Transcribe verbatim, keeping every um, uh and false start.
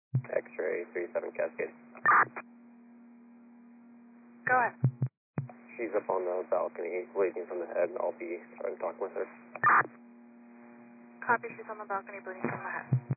X-ray three seven Cascade. Go ahead. She's up on the balcony, bleeding from the head. I'll be trying to talk with her. Copy, she's on the balcony bleeding from the head.